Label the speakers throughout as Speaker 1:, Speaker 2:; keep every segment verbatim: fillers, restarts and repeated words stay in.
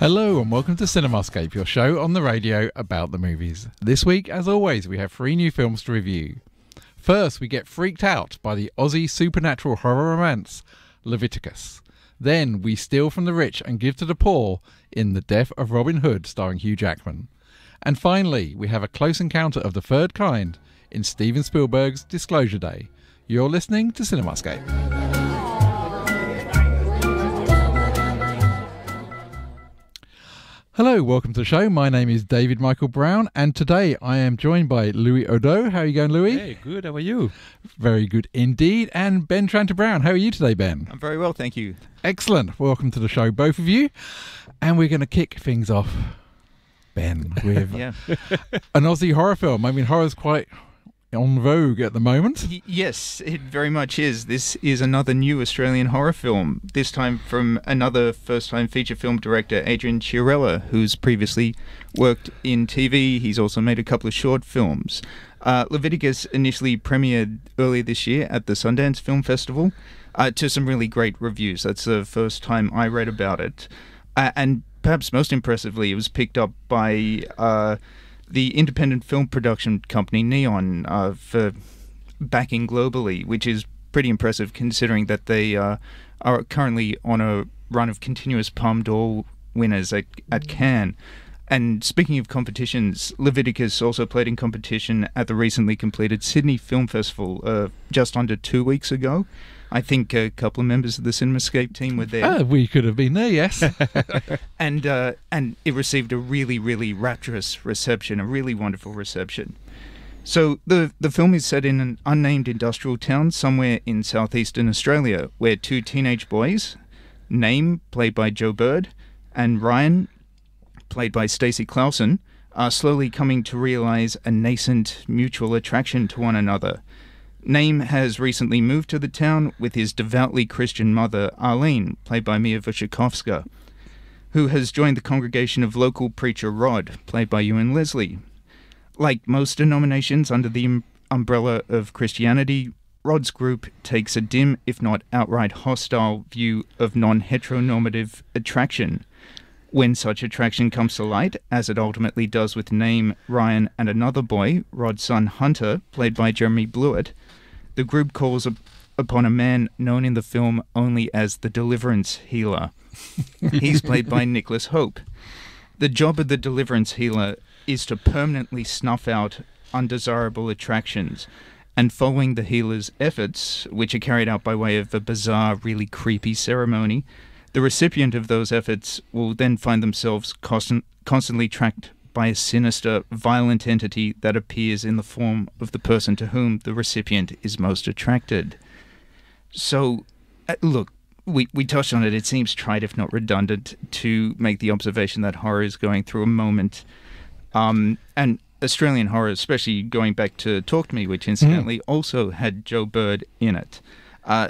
Speaker 1: Hello and welcome to Cinemascape, your show on the radio about the movies. This week, as always, we have three new films to review. First, we get freaked out by the Aussie supernatural horror romance, Leviticus. Then, we steal from the rich and give to the poor in The Death of Robin Hood, starring Hugh Jackman. And finally, we have a close encounter of the third kind in Steven Spielberg's Disclosure Day. You're listening to Cinemascape. Hello, welcome to the show. My name is David Michael Brown, and today I am joined by Louis Odo. How are you going, Louis?
Speaker 2: Hey, good. How are you?
Speaker 1: Very good indeed. And Ben Tranter Brown. How are you today, Ben?
Speaker 3: I'm very well, thank you.
Speaker 1: Excellent. Welcome to the show, both of you. And we're going to kick things off, Ben, with
Speaker 3: yeah.
Speaker 1: an Aussie horror film. I mean, horror's quite on vogue at the moment.
Speaker 3: Y- yes, it very much is. This is another new Australian horror film, this time from another first-time feature film director, Adrian Chiarella, who's previously worked in T V. He's also made a couple of short films. Uh, Leviticus initially premiered earlier this year at the Sundance Film Festival uh, to some really great reviews. That's the first time I read about it. Uh, and perhaps most impressively, it was picked up by Uh, the independent film production company Neon uh, for backing globally, which is pretty impressive considering that they uh, are currently on a run of continuous Palme d'Or winners at, at Cannes. And speaking of competitions, Leviticus also played in competition at the recently completed Sydney Film Festival uh, just under two weeks ago. I think a couple of members of the Cinemascape team were there.
Speaker 1: Ah, we could have been there, yes.
Speaker 3: and uh, and it received a really, really rapturous reception, a really wonderful reception. So the the film is set in an unnamed industrial town somewhere in southeastern Australia, where two teenage boys, Name, played by Joe Bird, and Ryan, played by Stacey Clausen, are slowly coming to realise a nascent mutual attraction to one another. Name has recently moved to the town with his devoutly Christian mother, Arlene, played by Mia Wasikowska, who has joined the congregation of local preacher Rod, played by Ewan Leslie. Like most denominations under the um- umbrella of Christianity, Rod's group takes a dim, if not outright hostile, view of non-heteronormative attraction. When such attraction comes to light, as it ultimately does with Name, Ryan, and another boy, Rod's son Hunter, played by Jeremy Blewett, the group calls up upon a man known in the film only as the Deliverance Healer. He's played by Nicholas Hope. The job of the Deliverance Healer is to permanently snuff out undesirable attractions, and following the healer's efforts, which are carried out by way of a bizarre, really creepy ceremony, the recipient of those efforts will then find themselves constant, constantly tracked by a sinister, violent entity that appears in the form of the person to whom the recipient is most attracted. So, uh, look, we, we touched on it. It seems trite, if not redundant, to make the observation that horror is going through a moment. Um, and Australian horror, especially going back to Talk to Me, which incidentally mm. also had Joe Bird in it. Uh,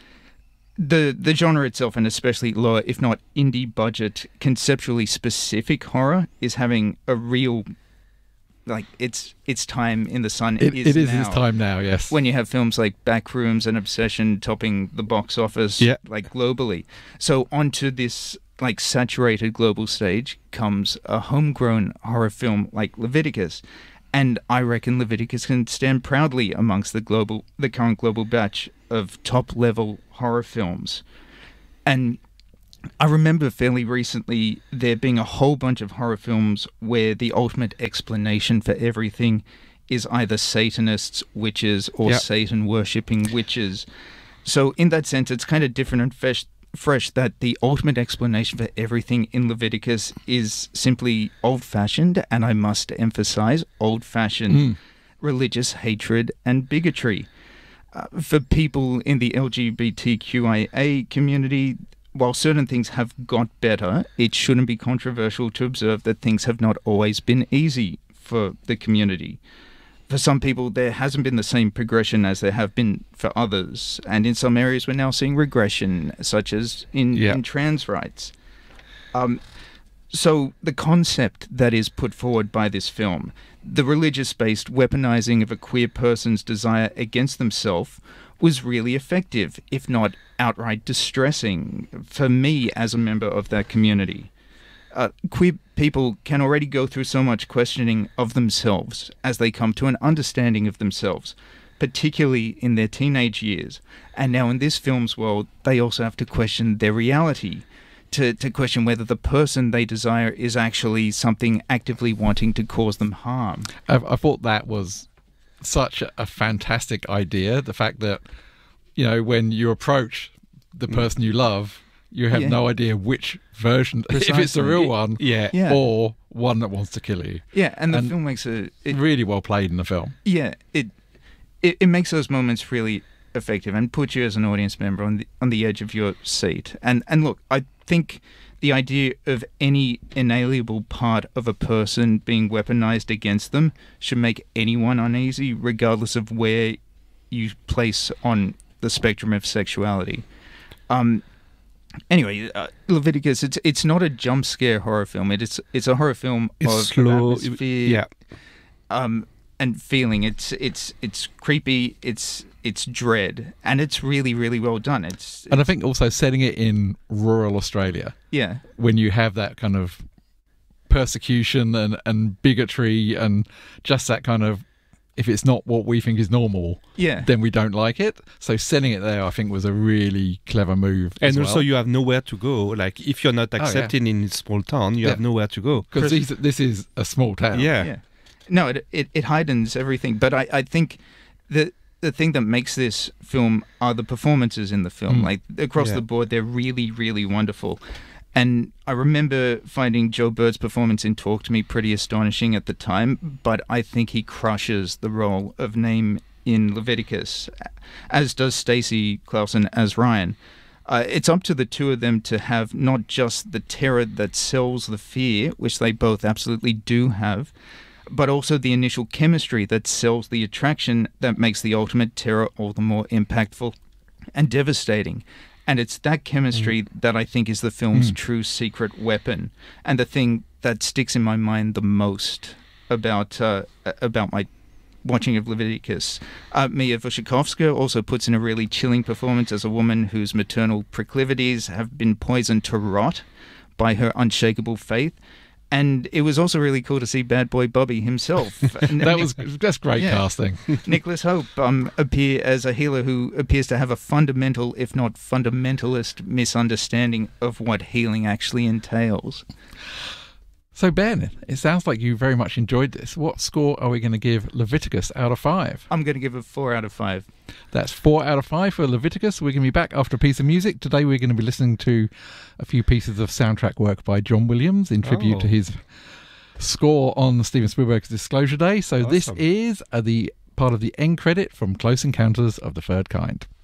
Speaker 3: The the genre itself, and especially lower, if not indie budget, conceptually specific horror, is having a real, like, it's it's time in the sun.
Speaker 1: It,
Speaker 3: is
Speaker 1: it is
Speaker 3: now.
Speaker 1: its time now, yes.
Speaker 3: When you have films like Backrooms and Obsession topping the box office,
Speaker 1: yeah.
Speaker 3: like, globally. So onto this, like, saturated global stage comes a homegrown horror film like Leviticus. And I reckon Leviticus can stand proudly amongst the global, the current global batch of top-level horror films. And I remember fairly recently there being a whole bunch of horror films where the ultimate explanation for everything is either Satanists, witches, or yep. Satan-worshipping witches. So in that sense, it's kind of different and fresh. fresh that the ultimate explanation for everything in Leviticus is simply old-fashioned, and I must emphasize, old-fashioned mm. religious hatred and bigotry. Uh, for people in the L G B T Q I A community, while certain things have got better, it shouldn't be controversial to observe that things have not always been easy for the community. For some people, there hasn't been the same progression as there have been for others. And in some areas, we're now seeing regression, such as in, yeah. in trans rights. Um, so the concept that is put forward by this film, the religious-based weaponizing of a queer person's desire against themselves, was really effective, if not outright distressing, for me as a member of that community. Uh, queer people can already go through so much questioning of themselves as they come to an understanding of themselves, particularly in their teenage years. And now in this film's world, they also have to question their reality, to, to question whether the person they desire is actually something actively wanting to cause them harm.
Speaker 1: I, I thought that was such a fantastic idea. The fact that, you know, when you approach the person you love, you have
Speaker 3: Yeah.
Speaker 1: no idea which version, if it's the
Speaker 3: Precisely.
Speaker 1: real one,
Speaker 2: Yeah.
Speaker 3: Yeah.
Speaker 1: or one that wants to kill you.
Speaker 3: Yeah, and the
Speaker 1: And
Speaker 3: film makes a... It,
Speaker 1: Really well played in the film.
Speaker 3: yeah, it, it it makes those moments really effective and puts you as an audience member on the on the edge of your seat. And and look, I think the idea of any inalienable part of a person being weaponized against them should make anyone uneasy, regardless of where you place on the spectrum of sexuality. Um. Anyway, uh, Leviticus. It's it's not a jump scare horror film. It is it's a horror film
Speaker 2: It's
Speaker 3: of
Speaker 2: slow.
Speaker 3: atmosphere.
Speaker 2: Yeah.
Speaker 3: Um. And feeling. It's it's it's creepy. It's it's dread, and it's really really well done. It's,
Speaker 1: And I
Speaker 3: it's
Speaker 1: think also setting it in rural Australia,
Speaker 3: yeah
Speaker 1: when you have that kind of persecution and, and bigotry and just that kind of, if it's not what we think is normal,
Speaker 3: yeah
Speaker 1: then we don't like it. So setting it there, I think, was a really clever move.
Speaker 2: And also, you have nowhere to go. Like, if you're not
Speaker 1: yeah.
Speaker 2: accepted in a small town, you
Speaker 1: Yeah.
Speaker 2: have nowhere to go.
Speaker 1: because this is a small town.
Speaker 2: Yeah.
Speaker 3: yeah. No, it it, it heightens everything. But I, I think the the thing that makes this film are the performances in the film.
Speaker 1: Mm.
Speaker 3: Like across
Speaker 2: Yeah.
Speaker 3: the board, they're really really wonderful. And I remember finding Joe Bird's performance in Talk to Me pretty astonishing at the time, but I think he crushes the role of Naim in Leviticus, as does Stacey Clausen as Ryan. Uh, it's up to the two of them to have not just the terror that sells the fear, which they both absolutely do have, but also the initial chemistry that sells the attraction that makes the ultimate terror all the more impactful and devastating. And it's that chemistry mm. that I think is the film's mm. true secret weapon, and the thing that sticks in my mind the most about uh, about my watching of Leviticus. Uh, Mia Wasikowska also puts in a really chilling performance as a woman whose maternal proclivities have been poisoned to rot by her unshakable faith. And it was also really cool to see Bad Boy Bobby himself.
Speaker 1: that was that's great
Speaker 3: yeah.
Speaker 1: casting.
Speaker 3: Nicholas Hope um, appear as a healer who appears to have a fundamental, if not fundamentalist, misunderstanding of what healing actually entails.
Speaker 1: So Ben, it sounds like you very much enjoyed this. What score are we going to give Leviticus out of five?
Speaker 3: I'm going to give it four out of five.
Speaker 1: That's four out of five for Leviticus. We're going to be back after a piece of music. Today we're going to be listening to a few pieces of soundtrack work by John Williams in tribute
Speaker 2: Oh.
Speaker 1: to his score on Steven Spielberg's Disclosure Day. So this
Speaker 2: Awesome.
Speaker 1: is uh, the part of the end credit from Close Encounters of the Third Kind.